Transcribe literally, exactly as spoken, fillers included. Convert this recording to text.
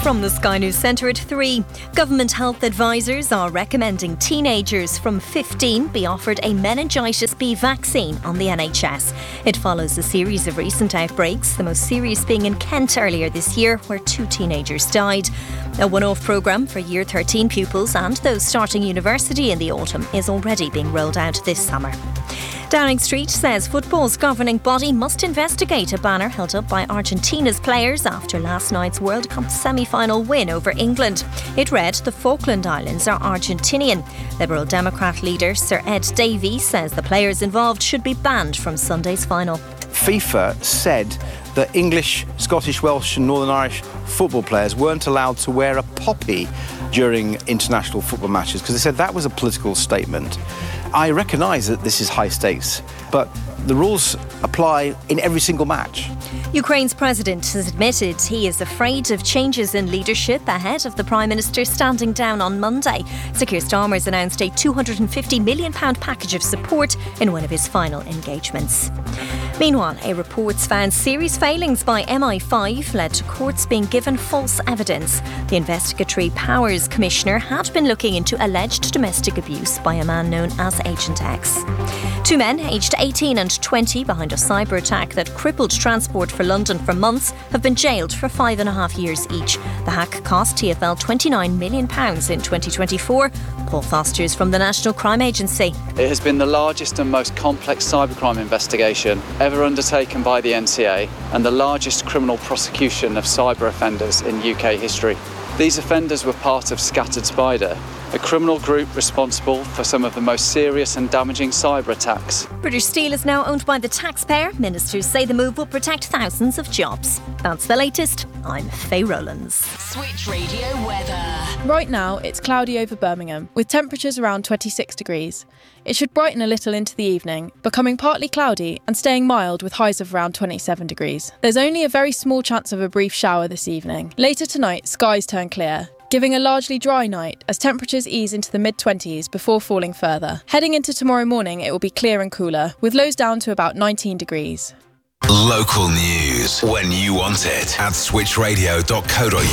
From the Sky News Centre at three, government health advisors are recommending teenagers from fifteen be offered a meningitis B vaccine on the N H S. It follows a series of recent outbreaks, the most serious being in Kent earlier this year, where two teenagers died. A one-off programme for Year thirteen pupils and those starting university in the autumn is already being rolled out this summer. Downing Street says football's governing body must investigate a banner held up by Argentina's players after last night's World Cup semi-final win over England. It read, "The Falkland Islands are Argentinian." Liberal Democrat leader Sir Ed Davey says the players involved should be banned from Sunday's final. FIFA said that English, Scottish, Welsh and Northern Irish football players weren't allowed to wear a poppy during international football matches because they said that was a political statement. I recognise that this is high stakes, but the rules apply in every single match. Ukraine's president has admitted he is afraid of changes in leadership ahead of the Prime Minister standing down on Monday. Sir Keir Starmer's announced a two hundred fifty million pounds package of support in one of his final engagements. Meanwhile, a report's found serious failings by M I five led to courts being given false evidence. The Investigatory Powers Commissioner had been looking into alleged domestic abuse by a man known as Agent X. Two men, aged eighteen and twenty, behind a cyber attack that crippled transport for London for months, have been jailed for five and a half years each. The hack cost T F L twenty-nine million pounds in twenty twenty-four. Paul Fosters from the National Crime Agency. It has been the largest and most complex cybercrime investigation ever undertaken by the N C A and the largest criminal prosecution of cyber offenders in U K history. These offenders were part of Scattered Spider, a criminal group responsible for some of the most serious and damaging cyber attacks. British Steel is now owned by the taxpayer. Ministers say the move will protect thousands of jobs. That's the latest. I'm Faye Rowlands. Switch Radio weather. Right now, it's cloudy over Birmingham, with temperatures around twenty-six degrees. It should brighten a little into the evening, becoming partly cloudy and staying mild with highs of around twenty-seven degrees. There's only a very small chance of a brief shower this evening. Later tonight, skies turn clear, giving a largely dry night as temperatures ease into the mid-twenties before falling further. Heading into tomorrow morning, it will be clear and cooler, with lows down to about nineteen degrees. Local news when you want it at switch radio dot co dot